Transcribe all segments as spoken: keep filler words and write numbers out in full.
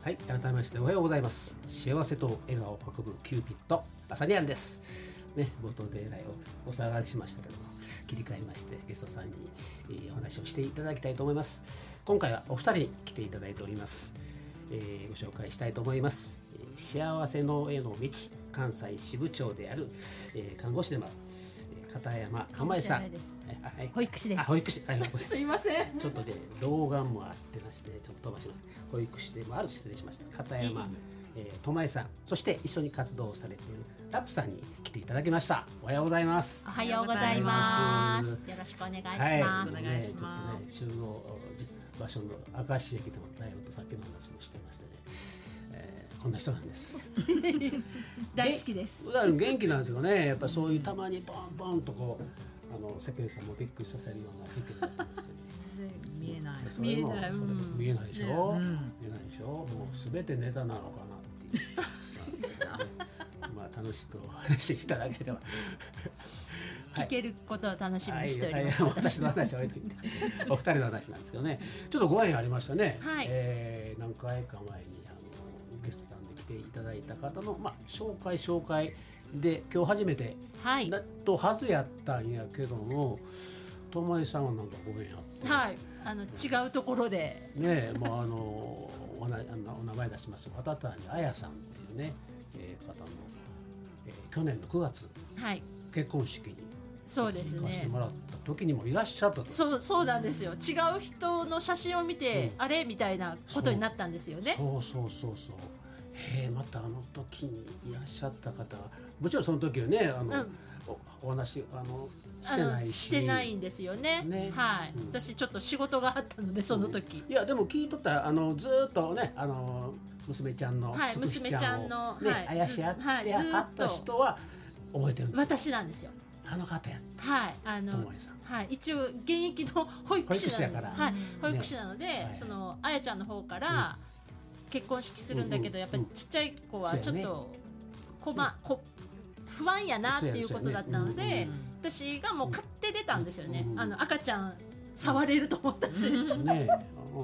はい、改めましておはようございます。幸せと笑顔を運ぶキューピッドバサニアンです、ね、冒頭でえらい お, お騒がせしましたけども、切り替えましてゲストさんに、えー、お話をしていただきたいと思います。今回はお二人に来ていただいております、えー、ご紹介したいと思います、えー、幸せのへの道関西支部長である、えー、看護師でもある片山かまえさん、はい、 保育士です。 あ、保育士、はい、 すいません。 ちょっとね、老眼もあってまして、ちょっと飛ばします。保育士でもある、失礼しました。片山えー、とまえさん、そして一緒に活動されているラップさんに来ていただきました。おはようございます。 おはようございます。よろしくお願いします。はい、 お願いします。ね、集合場所の明石駅でもだいぶとさっきの話もしてましたね。えー、こんな人なんです大好きです。 元気なんですよね。やっぱそういうたまにポンポンとこうあの世間さんもびっくりさせるような事件があってましてね見えない見えない、うん、見えないでしょ、うん、見えないでしょ。もうすべてネタなのかなっていうまあ楽しくお話しいただければ聞けることを楽しみにしております。 はいはい、私の話は置いといてお二人の話なんですけどね、ちょっとご縁ありましたね、 はい、 えー、何回か前にあのゲストさんで来ていただいた方の、まあ、紹介紹介で今日初めて、 はい、 だとはずやったんやけども、ともえさんはなんかご縁あって、 はい、あの違うところでねえ、もうあのおなお名前出します畑谷彩さんっていうね、えー、方の、えー、去年のくがつ、 はい、 結婚式にそうですね、 行かせてもらった時にもいらっしゃったと。 そうそうなんですよ。違う人の写真を見て、うん、あれみたいなことになったんですよね。 そうそうそうそう。へえ、またあの時にいらっしゃった方はもちろんその時はねあの、うん、お, お話あのしてないししてないんですよ ね, ね、はい、うん、私ちょっと仕事があったのでその時、 うん、いやでも聞いとったらあのずっとねあの娘ちゃんの、 はい、娘ちゃんの、 ね、はい、あやしやってはった人は覚えてるんですよ。 私なんですよ。 あの方やった。 はい、あの、はい、一応現役の保育士なので、はい、保育士なので、ね、そのあやちゃんの方から、うん、結婚式するんだけど、うん、やっぱりちっちゃい子はちょっと、こま、こ不安やなっていうことだったので、私がもう買って出たんですよね、うん、あの赤ちゃん触れると思ったし、うんね、うん、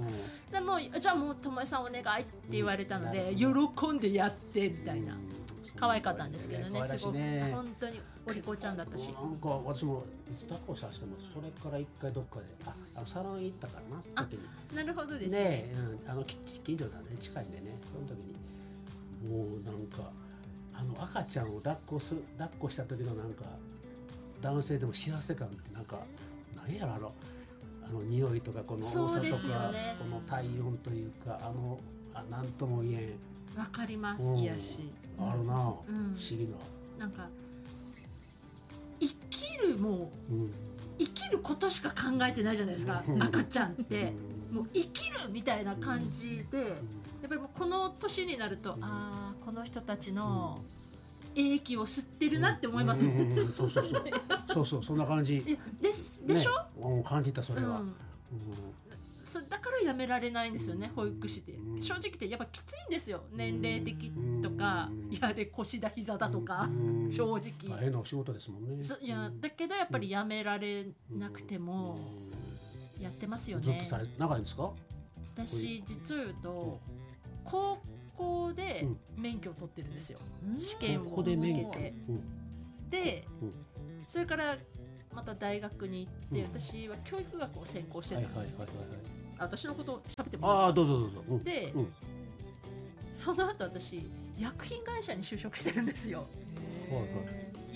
でもじゃあもうともえさんお願いって言われたので、うん、喜んでやってみたいな、うん、可愛かったんですけどね、すごく本当にお利口ちゃんだったし、 なんか私もいつ抱っこさせてもそれから一回どっかでああのサロン行ったからなその時に。 あ、なるほどですね。 ね、うん、あの近所だね、近いんでね、その時にもうなんかあの赤ちゃんを抱っこす抱っこした時のなんか男性でも幸せ感ってなんか何やろあのあの匂いとかこの重さとか、ね、この体温というかあのあなんとも言えん。 わかります。 癒しあるな、うん、不思議な。なんか生きるもう、うん、生きることしか考えてないじゃないですか、うん、赤ちゃんって、うん、もう生きるみたいな感じで、うん、やっぱりもうこの年になると、うん、ああこの人たちの影気を吸ってるなって思いますもん、うんうん、 そうそうそうそうそうそんな感じです、でしょ、 ね、感じたそれは、うんうん、 そだからやめられないんですよね、保育士って正直言ってやっぱきついんですよ、年齢的とか、やれ腰だ膝だとか、正直大変なお仕事ですもんね。 いやだけどやっぱりやめられなくてもやってますよね。 ずっとされ長いんですか？ 私実を言うと高校で免許を取ってるんですよ、うん、試験を受けて、うん、で、うん、それからまた大学に行って、うん、私は教育学を専攻してたんですね。私のこと喋ってもいいですか？ あ、どうぞどうぞ、うん、 で、うん、その後私薬品会社に就職してるんですよ。はいはい、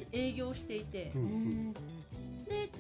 営業していて、うんうん、で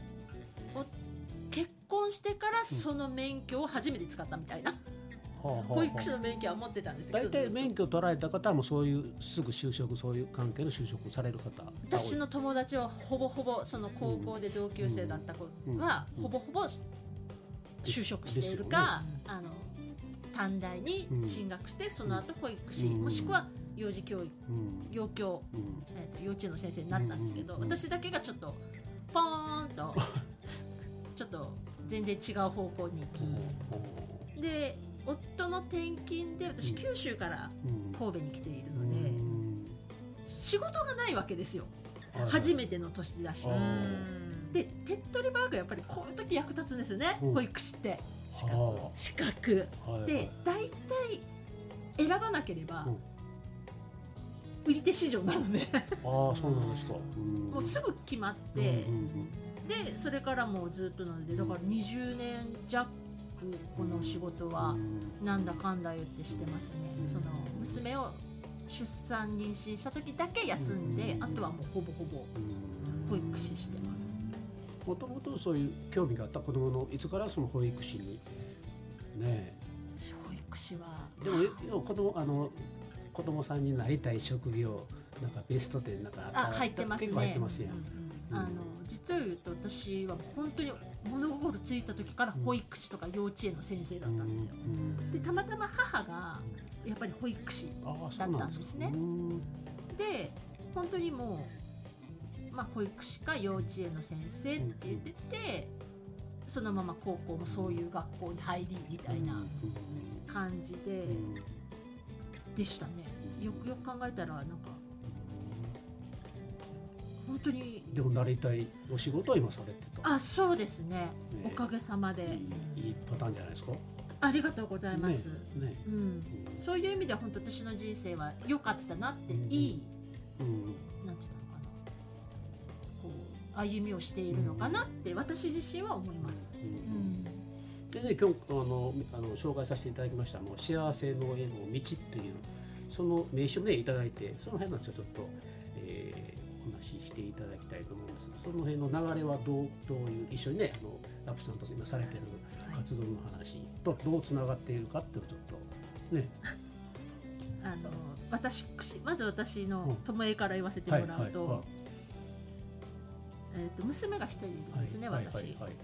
結婚してからその免許を初めて使ったみたいな、うん、保育士の免許は持ってたんですけど、 大体免許を取られた方はもうそういうすぐ就職、そういう関係の就職をされる方、 私の友達はほぼほぼその高校で同級生だった子はほぼほぼ就職しているか、ね、あの短大に進学してその後保育士、もしくは幼児教育、幼教、えーと幼稚園の先生になったんですけど、私だけがちょっとポーンとちょっと全然違う方向に行き、で夫の転勤で私九州から神戸に来ているので、仕事がないわけですよ、初めての年だし。で手っ取り早くやっぱりこういう時役立つんですよね、保育士って。資格、資格でだいたい選ばなければ、 うん売り手市場なのでああそうなんですか、うん、 もうすぐ決まって、 うんうんうん、 でそれからもうずっとなのでだからにじゅうねん弱この仕事はなんだかんだ言ってしてますね、うん、その娘を出産妊娠した時だけ休んで、うん、あとはもうほぼほぼ保育士してます。 もともとそういう興味があった子どものいつからその保育士にね保育士はでも子供あの子供さんになりたい職業なんかベストでなんかあ入ってますね。 結構入ってますやん、 うんうん、あの実を言うと私は本当に物心ついた時から保育士とか幼稚園の先生だったんですよ、うん、でたまたま母がやっぱり保育士だったんですね。で本当にもう、まあ、保育士か幼稚園の先生って言ってて、うん、そのまま高校もそういう学校に入りみたいな感じで、でしたね。よくよく考えたらなんか本当にでもなりたいお仕事は今されてた。 あ、そうですね、ねおかげさまでいい、いいパターンじゃないですか。 ありがとうございます、 ねね、 うん、そういう意味では本当私の人生は良かったなって、うん、いい、うん、なんていうのかなこう歩みをしているのかなって私自身は思います、うんうん、 でね、今日あのあの紹介させていただきましたあの幸せのへの道というその名刺をねいただいて、その辺のちょっと、えー、お話ししていただきたいと思います。その辺の流れはどう、どういう一緒にねあのラプさんと今されてる活動の話とどうつながっているかっていうのをちょっとねあの私まず私の友恵から言わせてもらうと、えー、と娘が一人いるんですね、はい、私、はいはいはい、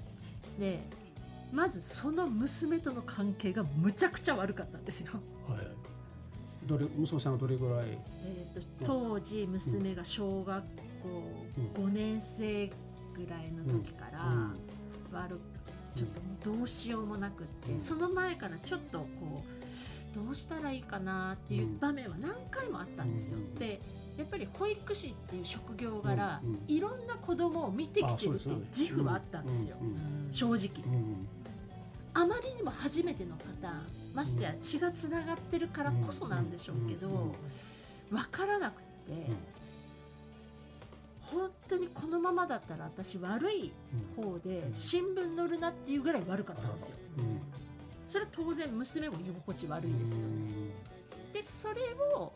でまずその娘との関係がむちゃくちゃ悪かったんですよ、 はい、どれ娘さんがどれぐらい、 えー、と当時娘が小学校ごねん生ぐらいの時から悪ちょっともうどうしようもなくって、うん、その前からちょっとこうどうしたらいいかなっていう場面は何回もあったんですよ、うん、でやっぱり保育士っていう職業柄、うんうん、いろんな子供を見てきてるっていう自負はあったんですよ、うんうん、正直、うん、あまりにも初めてのパターンましてや血がつながってるからこそなんでしょうけど、分からなくて、本当にこのままだったら私悪い方で新聞載るなっていうぐらい悪かったんですよ、うん、それは当然娘も居心地悪いですよね、うん、でそれを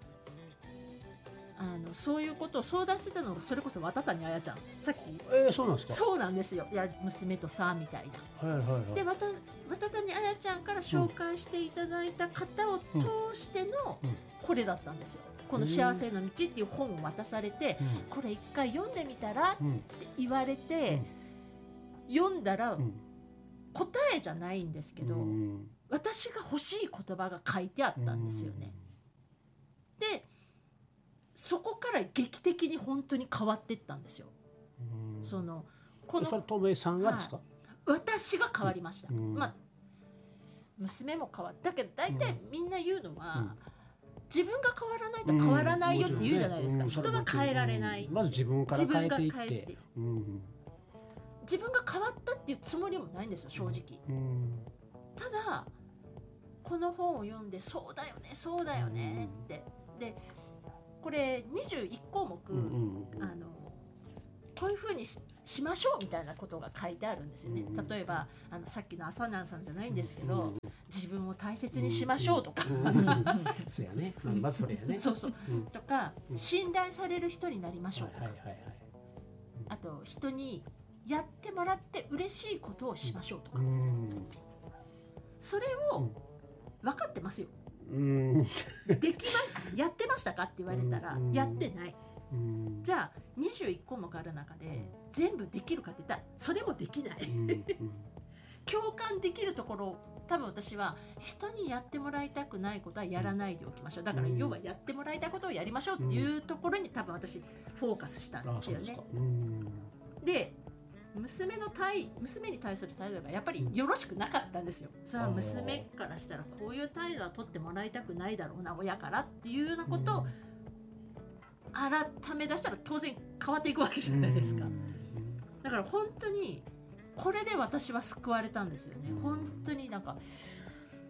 あのそういうことを相談してたのがそれこそ綿谷綾ちゃんさっき、 えー、そうなんですか。 そうなんですよ。いや娘とさみたいな、はいはいはい、で綿谷綾ちゃんから紹介していただいた方を通してのこれだったんですよ、この幸せの道っていう本を渡されて、うん、これ一回読んでみたら、うん、って言われて、うん、読んだら、うん、答えじゃないんですけど、うん、私が欲しい言葉が書いてあったんですよね、うん、でそこから劇的に本当に変わっていったんですよ、うん、そのこのそれ透明さんがですか、 はい、私が変わりました、うんまあ、娘も変わったけど大体みんな言うのは、うん自分が変わらないと変わらないよって言うじゃないですか、うんねうん、人は変えられない、 うん、まず自分から変えていって、 自分が変えて、うん、自分が変わったっていうつもりもないんですよ正直、うん、ただこの本を読んでそうだよねそうだよねって、うん、でこれにじゅういち項目、うんうんうん、あのこういうふうに し, しましょうみたいなことが書いてあるんですよね、うん、例えばあのさっきの朝南さんじゃないんですけど、うん自分を大切にしましょうとか、うんうんうん、 そうやね、まずそれやねそうそう、うん、とか、うん、信頼される人になりましょうとか、はいはいはいはい、あと人にやってもらって嬉しいことをしましょうとか、うん、それを分かってますよ、うん、できまやってましたかって言われたら、うん、やってない、うん、じゃあにじゅういち項目ある中で全部できるかって言ったらそれもできない、うんうん、共感できるところ多分私は人にやってもらいたくないことはやらないでおきましょう。だから要はやってもらいたいことをやりましょうっていうところに多分私フォーカスしたんですよね。で娘の対娘に対する態度がやっぱりよろしくなかったんですよ。さあ娘からしたらこういう態度は取ってもらいたくないだろうな親からっていうようなことを改め出したら当然変わっていくわけじゃないですか。だから本当にこれで私は救われたんですよね。本当になんか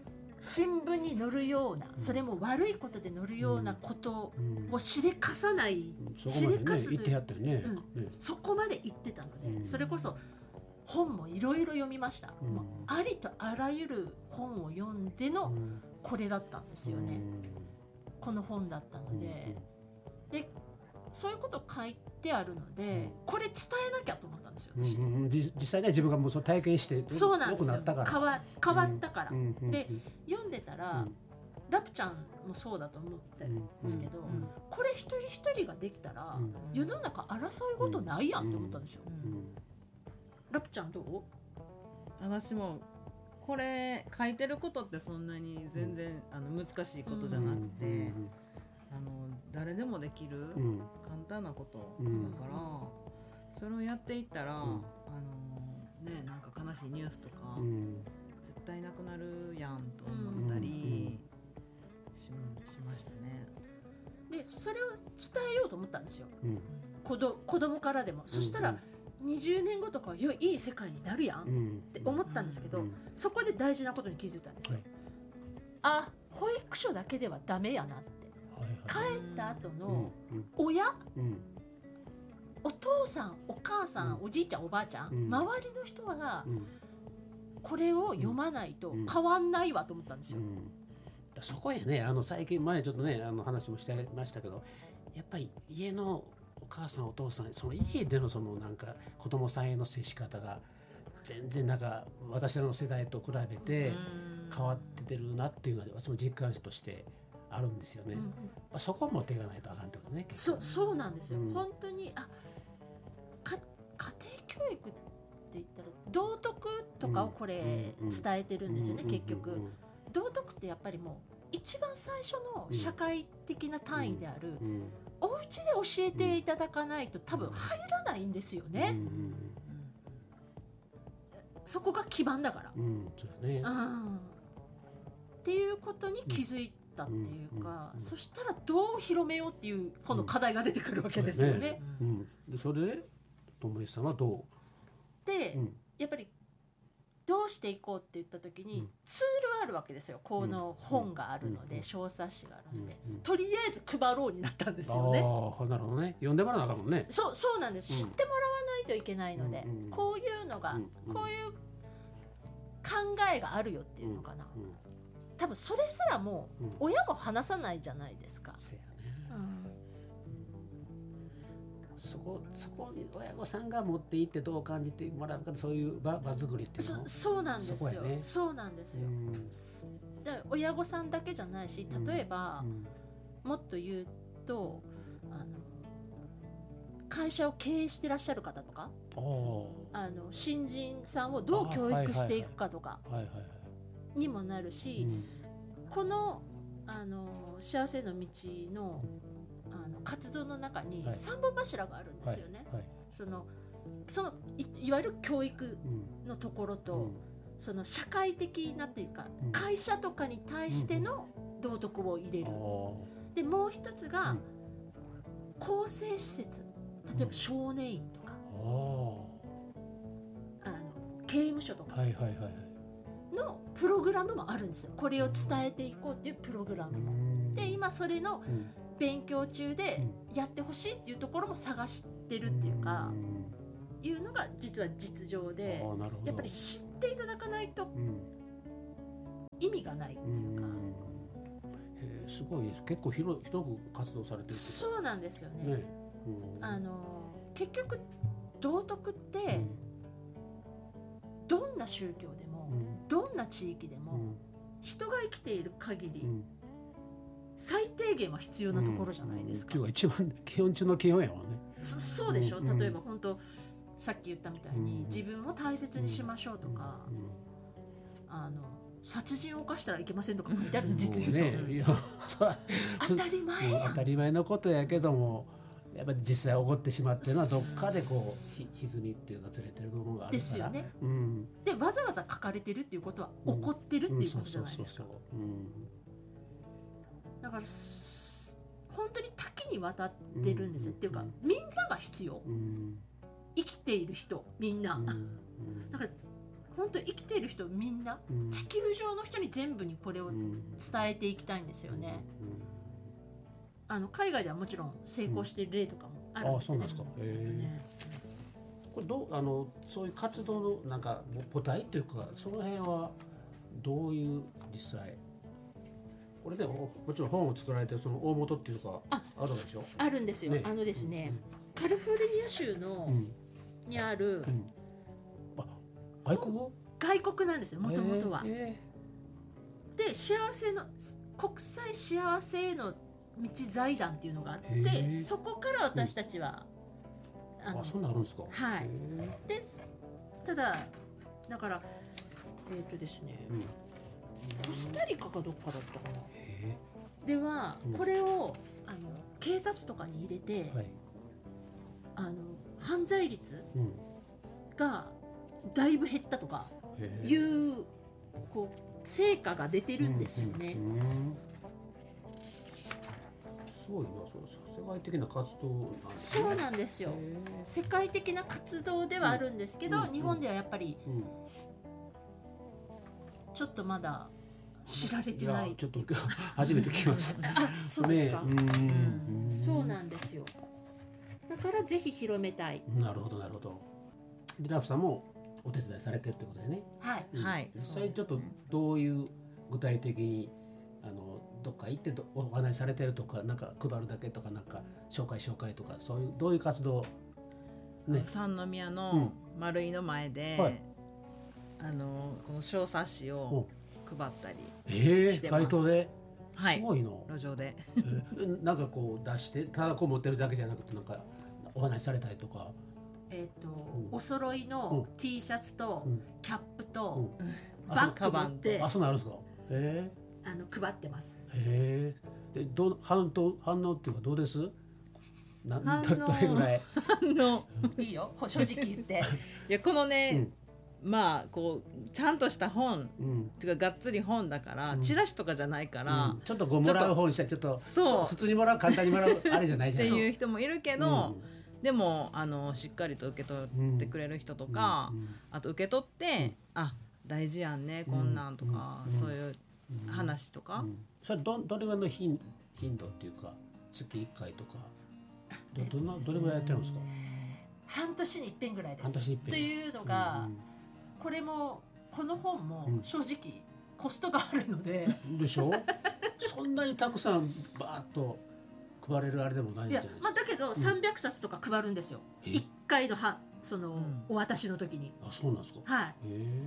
新聞に載るような、それも悪いことで載るようなことをしでかさない、 うん、しでかすという、言ってやったよね、 うんね、そこまで言ってたので、うん、それこそ本もいろいろ読みました、うん、もうありとあらゆる本を読んでのこれだったんですよね、うん、この本だったので、うん、でそういうこと書いてあるので、これ伝えなきゃと思ったんですよ私、うんうん、 実際ね自分がもうその体験してそうなんですよ、変わ、変わったから、うんうんうん、で読んでたら、うん、ラプちゃんもそうだと思ってるんですけど、うんうん、これ一人一人ができたら、うん、世の中争い事ないやんって思ったんですよ、うんうん、ラプちゃんどう？ 私もこれ書いてることってそんなに全然、うん、あの難しいことじゃなくて、うんうんうん、あの誰でもできる簡単なことだから、うん、それをやっていったら、うん、あのね、なんか悲しいニュースとか、うん、絶対なくなるやんと思ったりし、しましたね。 でそれを伝えようと思ったんですよ、うん、子ど子供からでも。そしたら、うんうん、にじゅうねんごとかよいい世界になるやんって思ったんですけど、うん、そこで大事なことに気づいたんですよ、はい、あ、保育所だけではダメやなって、はいはい、帰った後の親、うんうん、お父さんお母さん、うん、おじいちゃんおばあちゃん、うん、周りの人はこれを読まないと変わんないわと思ったんですよ、うんうん、 そこへね、あの最近前ちょっとねあの話もしてましたけど、やっぱり家のお母さんお父さん、その家でのそのなんか子供さんへの接し方が全然なんか私らの世代と比べて変わってるなっていうのは私も実感としてあるんですよね、うんうん、まあ、そこを持っていかないとあかんってことね。 そ, そうなんですよ、うん、本当にあか家庭教育って言ったら道徳とかをこれ伝えてるんですよね、うんうん、結局、うんうんうん、道徳ってやっぱりもう一番最初の社会的な単位である、うんうん、お家で教えていただかないと多分入らないんですよね、うんうん、そこが基盤だから、うんそうね、うん、っていうことに気づいたっていうか、うんうんうん、そしたらどう広めようっていうこの課題が出てくるわけですよね、 うんうん、でそれで友石さんはどうで、うん、やっぱりどうしていこうって言った時に、うん、ツールあるわけですよ。この本があるので、うん、小冊子があるので、うん、とりあえず配ろうになったんですよね。 ああ、なるほどね。読んでもらわなあかんもんね。 そう、そうなんです、うん、知ってもらわないといけないので、うん、こういうのが、うん、こういう考えがあるよっていうのかな、うん、多分それすらもう親も話さないじゃないですか、 そうやね、うんそこ、そこに親御さんが持っていってどう感じてもらうか、そういう場、場作りっていうのそ, そうなんですよ、ね、そうなんですよ、うん、で親御さんだけじゃないし、例えば、うんうん、もっと言うとあの会社を経営してらっしゃる方とか、あの新人さんをどう教育していくかとかにもなるし、この、あの幸せの道のあの活動の中にさんぼん柱があるんですよね、はいはいはい、そのその い, いわゆる教育のところと、うん、その社会的なっていうか、うん、会社とかに対しての道徳を入れる、うん、でもう一つが、うん、更生施設、例えば少年院とか、うん、あの刑務所とかのプログラムもあるんですよ。これを伝えていこうっていうプログラムも、うん、で今それの、うん勉強中でやってほしいっていうところも探してるっていうか、うん、いうのが実は実情で、やっぱり知っていただかないと意味がないっていうか、うん、 へーすごいです。結構広く活動されてる。 そうなんですよね、ね、うん、あの結局道徳って、うん、どんな宗教でも、うん、どんな地域でも、うん、人が生きている限り、うん最低限は必要なところじゃないですか、 うん、一番基本中の基本やわね。 そ, そうでしょ、うん、例えば本当さっき言ったみたいに、うん、自分を大切にしましょうとか、うん、あの殺人を犯したらいけませんとか書いてある、実言うと、ね、いやそれ当たり前やん、 当たり前のことやけども、やっぱり実際起こってしまってるのはどっかでこう歪みっていうかずれてる部分があるからですよね、うん、 でわざわざ書かれてるっていうことは起こってるっていうことじゃないですか。だから本当に多岐にわたってるんですよ、うん、っていうかみんなが必要、うん、生きている人みんな、うん、だから本当生きている人みんな、うん、地球上の人に全部にこれを伝えていきたいんですよね、うんうん、あの海外ではもちろん成功している例とかもあるんですよね、うん、あ、そうなんですか。へー、ね、 これどうあのそういう活動のなんか母体というかその辺はどういう実際これでももちろん本を作られてるその大元っていうかあるでしょ。 あるんですよ、ね、あのですね、うん、カリフォルニア州の、うん、にある、うん、 あ、外国語？ 外国なんですよ、もともとは。で、幸せの国際幸せへの道財団っていうのがあってそこから私たちは、 うん、あのあ、そんなあるんですか。 はい。で、ただだからえっ、ー、とですね、うん、コスタリカかどっかだったかな。では、うん、これをあの警察とかに入れて、はい、あの犯罪率がだいぶ減ったとかいうこう成果が出てるんですよね。うんうんうん、 すごいな、そうです。世界的な活動なんですね。そうなんですよ。世界的な活動ではあるんですけど、うん、日本ではやっぱり、うん、ちょっとまだ知られてない。 いやちょっと初めて聞きました。 あ、そうですか。ね、うん、そうなんですよ。だからぜひ広めたい。 なるほどなるほど。でラフさんもお手伝いされてるってことでね。 はい、 うん、 はい。 実際ちょっとどういう具体的にあのどっか行ってどお話しされてるとかなんか配るだけとかなんか紹介紹介とかそういうどういう活動ね。三宮の丸井の前で、うん、はい、あのこの小冊子を配ったりしてます。 えー、街頭で、 はい、 すごいの。 路上で、 えー、なんかこう出してただこう持ってるだけじゃなくてなんかお話しされたりとか。 えーとうん、お揃いの T シャツとキャップとバッグ持って、 あ、そうなるんですか。へー、あの配ってます。 へー、でどう反応反応っていうかどうです？な反応どれぐらい？ 反応いいよ、正直言って。 いやこのね、うん、まあこうちゃんとした本、うん、っていうかがっつり本だから、うん、チラシとかじゃないから、うん、 ちょっとこうもらう本にしたらちょっとそう普通にもらう簡単にもらうあれじゃないじゃないっていう人もいるけど。うん、でもあのしっかりと受け取ってくれる人とか、うんうん、あと受け取って、うん、あ大事やんねこんなんとか、うん、そういう話とか、うんうん、 それ ど, どれぐらいの頻度っていうか月いっかいとか ど, ど, のどれぐらいやってるんですか？ 半年に一遍ぐらいです。 半年に一遍というのが、うんうん、これもこの本も正直コストがあるので、 うん、でしょそんなにたくさんバーッと配れるあれでもないんじゃないですか。 いや、まあ、だけどさんびゃくさつとか配るんですよ、うん、いっかいのはその、うん、お渡しの時に。 あ、そうなんですか。 はい。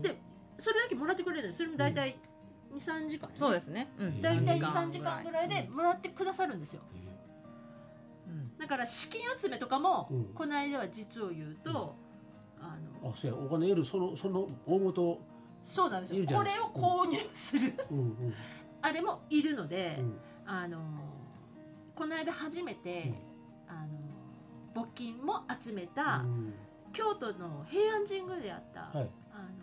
でそれだけもらってくれるんです。それも大体にさんじかん、ね、 そうですね、うん、 大体にさんじかんぐらいでもらってくださるんですよ、うん、だから資金集めとかも、うん、この間は実を言うと、うん、あのあ、そうや、お金得るそのその大元。 そうなんですよ。これを購入する、うんうんうん、あれもいるので、うん、あのこの間初めて、うん、あの募金も集めた、うん、京都の平安神宮であった、はい、あの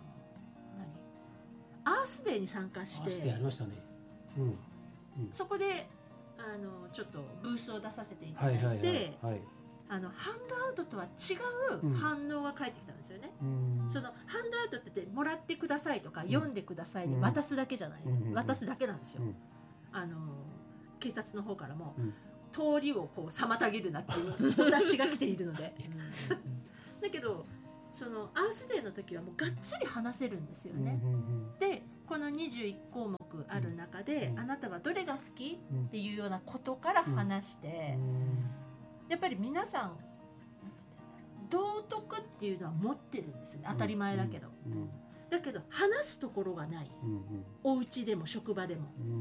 何アースデーに参加して、 アースデーありましたね、うんうん、 そこであのちょっとブースを出させていただいて、はいはいはいはい、あのハンドアウトとは違う反応が返ってきたんですよね、うん、そのハンドアウトってもらってくださいとか、うん、読んでくださいで渡すだけじゃない、うん、渡すだけなんですよ、うん、あの警察の方からも、うん、通りをこう妨げるなっていうお達しが来ているのでだけどそのアースデーの時はもうがっつり話せるんですよね、うんうんうん、でこのにじゅういちこうもくある中で、うん、あなたはどれが好き、うん、っていうようなことから話して、うん、やっぱり皆さん道徳っていうのは持ってるんですよね、当たり前だけど、うんうん、だけど話すところがない、うんうん、お家でも職場でも、うん、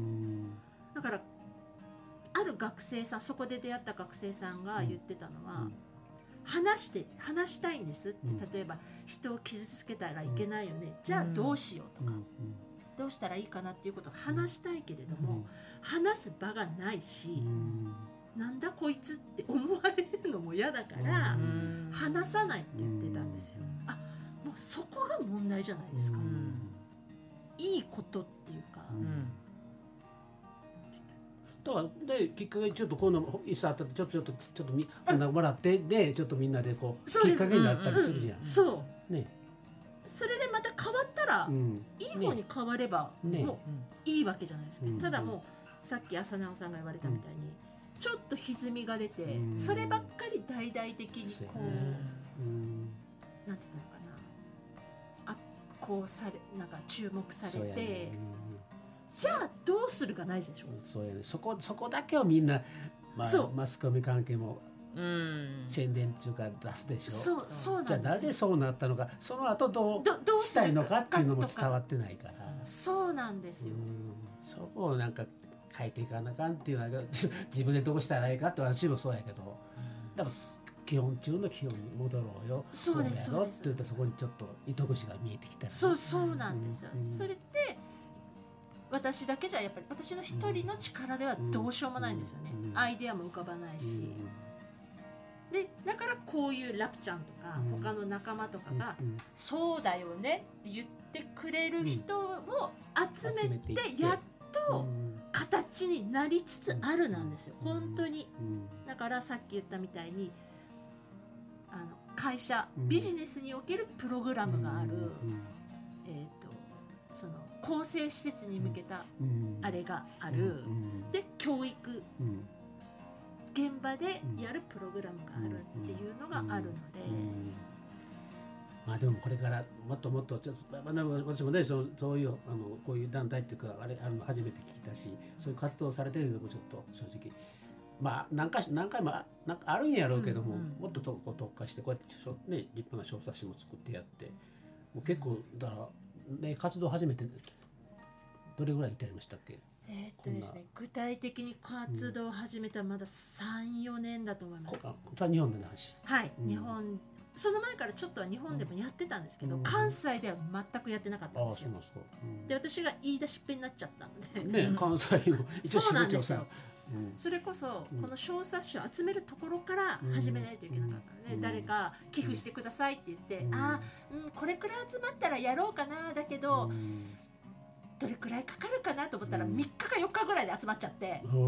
だからある学生さん、そこで出会った学生さんが言ってたのは、うん、話して話したいんですって、うん、例えば人を傷つけたらいけないよね、うん、じゃあどうしようとか、うん、どうしたらいいかなっていうことを話したいけれども、うん、話す場がないし、うん、なんだこいつって思われるのも嫌だから、うん、話さないって言ってたんですよ、うん、あ、もうそこが問題じゃないですか、うん、いいことっていうか、うん、 だからできっかけちょっとこのいさあったとちょっとちょっとちょっとみんなもらってでちょっとみんなでこうきっかけになったりするじゃん、 うんうん、そうね、それでまた変わったら、うん、いい方に変われば、ね、もういいわけじゃないですか、ね、ただもうさっき浅直さんが言われたみたいに、うん、ちょっと歪みが出て、うん、そればっかり大々的にこう、うん、なんて言ったのかな、あこうされなんか注目されて、じゃあどうするかないでしょ。 そうやね、そこそこだけをみんな、まあ、マスコミ関係もうん宣伝っていうか出すでしょ。 そうそうなんですよ。 じゃあなぜそうなったのか、その後どうしたいのかっていうのも伝わってないから。 そうなんですよ。 うん、そこをなんか変えていかなあかんっていうのは自分でどうしたらいいかって私もそうやけど、だから基本中の基本に戻ろうよ、 そうですそうやろって言うと、そこにちょっと糸口が見えてきたり、ね、 そうそうなんですよ、うん、それって私だけじゃやっぱり私の一人の力ではどうしようもないんですよね、うんうん、アイデアも浮かばないし、うん、でだからこういうラプちゃんとか、うん、他の仲間とかが、うん、そうだよねって言ってくれる人を集めてやっと形になりつつあるなんですよ、うん、本当に、うん、だからさっき言ったみたいにあの会社、うん、ビジネスにおけるプログラムがある、うん、えーとその更生施設に向けたあれがある、うん、で教育、うん、現場でやるプログラムがあるっていうのがあるので、うんうんうん、 まあでもこれからもっともっとちょっと、まあ、私もねそそういうあのこういう団体っていうかあれあの初めて聞いたし、そういう活動されてるのもちょっと正直まあ何回何回もなんかあるんやろうけども、うんうん、もっとこう特化してこうやってね立派な小冊子も作ってやって、もう結構だからね、活動始めてどれぐらいやりましたっけ？ えーっとですね、具体的に活動を始めたらまだ さん,よ 年だと思います。 あ、これは日本での話。 はい、うん、日本その前からちょっとは日本でもやってたんですけど、うん、関西では全くやってなかったんですよ。あ、そうなんですか。うん、で私が言い出しっぺになっちゃったので、 ね、関西の一応そうなんですよ。うん、それこそこの小冊子を集めるところから始めないといけなかったので、うん、誰か寄付してくださいって言って、うん、あ、うん、これくらい集まったらやろうかな、だけど、うん、どれくらいかかるかなと思ったらみっかかよっかぐらいで集まっちゃって、うん、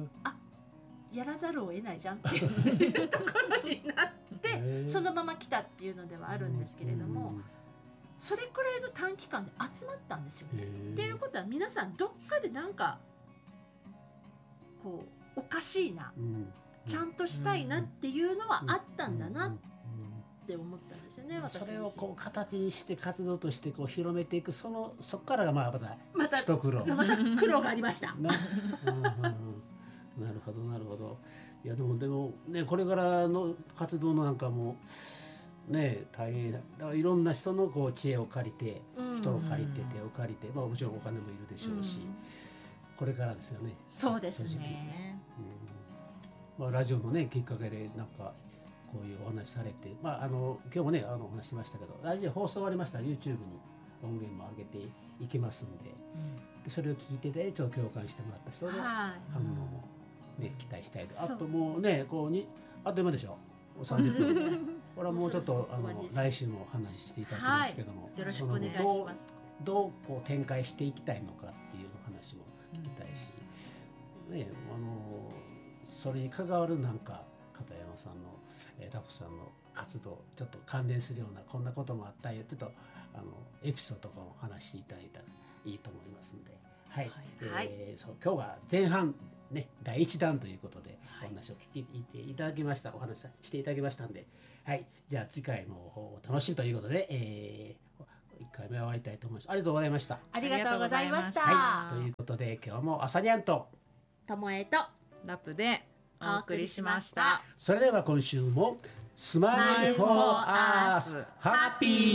あ、やらざるを得ないじゃんっていうところになってそのまま来たっていうのではあるんですけれども、うん、それくらいの短期間で集まったんですよね。っていうことは皆さんどっかでなんかこうおかしいな、うん、ちゃんとしたいなっていうのはあったんだなって思ったんですよね、私自身。それをこう形にして活動としてこう広めていく、そのそこからがまあまたまた一苦労また苦労がありましたな、うんうんうん、なるほどなるほど。いやでもでもね、これからの活動のなんかもね大変だから、いろんな人のこう知恵を借りて、人を借りて手を借りて、まあもちろんお金もいるでしょうし、うん、これからですよね。そうですね、うん、まあ、ラジオのねきっかけでなんかこういうお話されて、まあ、あの今日もねあのお話しましたけど、ラジオ放送終わりましたら YouTube に音源も上げていきますんで、うん、それを聞いててちょっと共感してもらった人の反応も、ね、期待したいと。あともうねこうにあっという間でしょ、さんじゅっぷんこれはもうちょっとあの来週もお話ししていただきますけども、はい、よろしくお願いします。どうこう展開していきたいのかっていう話も聞きたいし、うんね、あのそれに関わるなんか片山さんの、えー、ラプさんの活動ちょっと関連するようなこんなこともあったよってとあのエピソードとかを話していただいたらいいと思いますので、はいはい、えー、そう今日は前半ねだいいちだんということでお話を聞いていただきました、お話していただきましたんで、はい、じゃあ次回もお楽しみということで、えーいっかいめ終わりたいと思います。ありがとうございました。ありがとうございました。はい、ということで今日も朝にゃんとともえとラプでお送りしました。 それでは今週もスマイルフォーアースハッピー